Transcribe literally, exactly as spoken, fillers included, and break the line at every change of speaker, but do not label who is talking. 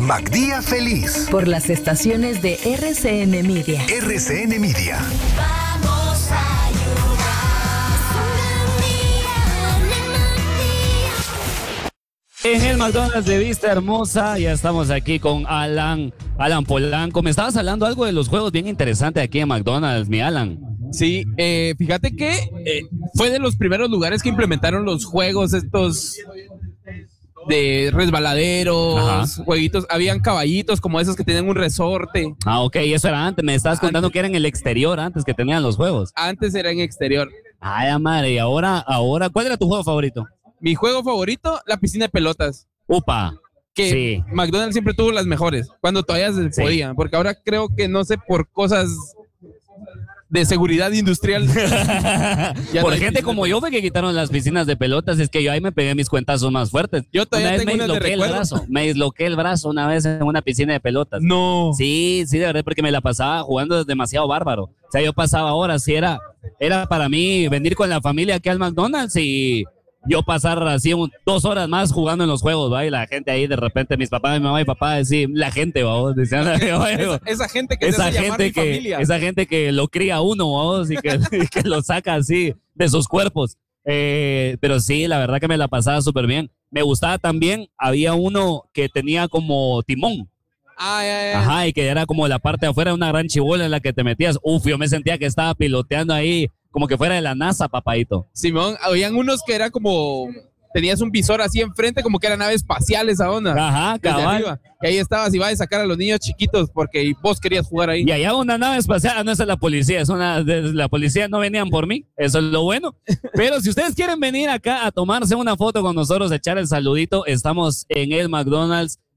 MacDía Feliz.
Por las estaciones de R C N Media.
R C N Media.
Vamos a
En el McDonald's de Vista Hermosa, ya estamos aquí con Alan, Alan Polanco. Me estabas hablando algo de los juegos bien interesantes aquí en McDonald's, mi Alan.
Sí, eh, fíjate que eh, fue de los primeros lugares que implementaron los juegos estos de resbaladeros,
Ajá.
jueguitos, habían caballitos como esos que tienen un resorte.
Ah, ok, eso era antes. Me estabas contando
Antes.
que era en el exterior antes que tenían los juegos.
Antes era en exterior.
Ay, madre, y ahora, ahora, ¿cuál era tu juego favorito?
Mi juego favorito, la piscina de pelotas.
Upa.
Que
Sí.
McDonald's siempre tuvo las mejores, cuando todavía se
Sí.
podía, porque ahora creo que no sé por cosas de seguridad industrial. Ya
Por
no hay
gente
piscina
como
de
yo fue que quitaron las piscinas de pelotas, es que yo ahí me pegué mis cuentazos más fuertes.
Yo todavía
una vez
tengo
me
unas de
disloqué el
recuerdo.
brazo, me disloqué el brazo una vez en una piscina de pelotas.
No.
Sí, sí, de verdad, porque me la pasaba jugando demasiado bárbaro. O sea, yo pasaba horas, sí, era, era para mí venir con la familia aquí al McDonald's y yo pasar así un- dos horas más jugando en los juegos, ¿va? Y la gente ahí, de repente, mis papás, mi mamá y papá, decían, la gente, ¿va? Decían,
Esa, esa gente que
esa
se hace llamar
gente
mi
que
familia.
esa gente que lo cría a uno, ¿vamos? Y que, y que lo saca así de sus cuerpos. Eh, pero sí, la verdad que me la pasaba súper bien. Me gustaba también, había uno que tenía como timón.
Ah, ya, ya.
Ajá, y que era como la parte de afuera de una gran chibola en la que te metías. Uf, yo me sentía que estaba piloteando ahí como que fuera de la NASA, papadito.
Simón, habían unos que era como tenías un visor así enfrente, como que eran naves espaciales esa onda.
Ajá,
Desde
cabal.
arriba. Y ahí estabas y ibas a sacar a los niños chiquitos porque vos querías jugar ahí.
Y allá una nave espacial, ah, no es la policía, es una, de- la policía no venían por mí, eso es lo bueno. Pero si ustedes quieren venir acá a tomarse una foto con nosotros, echar el saludito, estamos en el McDonald's